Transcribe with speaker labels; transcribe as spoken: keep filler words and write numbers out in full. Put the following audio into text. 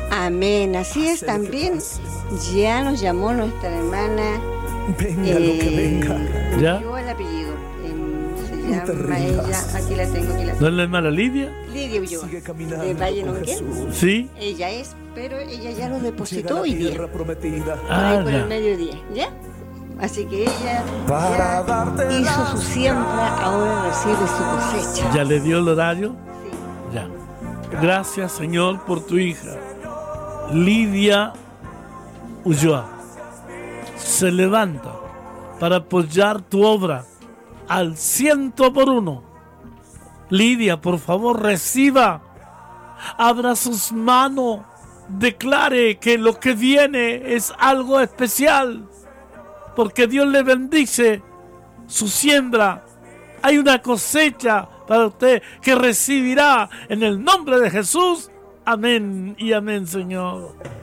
Speaker 1: Amén, así es también. Ya nos llamó nuestra hermana.
Speaker 2: Venga eh, lo que venga.
Speaker 1: ¿Ya? Llegó el apellido. Eh, se llama ella, aquí la tengo. Aquí la tengo.
Speaker 3: ¿No es la hermana Lidia?
Speaker 1: Lidia Ulloa, de Valle Nonquén.
Speaker 3: Sí.
Speaker 1: Ella es, pero ella ya lo depositó hoy día.
Speaker 3: Ah,
Speaker 1: por ahí por el mediodía, ¿ya? Así que ella ya hizo su siembra, ahora recibe su cosecha.
Speaker 3: ¿Ya le dio el horario?
Speaker 1: Sí.
Speaker 3: Ya. Gracias, Señor, por tu hija, Lidia Ulloa. Se levanta para apoyar tu obra al ciento por uno. Lidia, por favor, reciba, abra sus manos, declare que lo que viene es algo especial, porque Dios le bendice su siembra. Hay una cosecha para usted que recibirá en el nombre de Jesús. Amén y amén, Señor.